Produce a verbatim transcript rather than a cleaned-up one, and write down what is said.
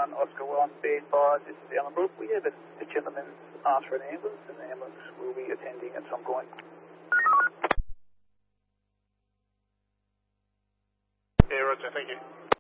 one, Oscar one, be advised, this is Alan Brook. We have a, a gentleman asked for an ambulance, and the ambulance will be attending at some point. Yeah, Roger, thank you.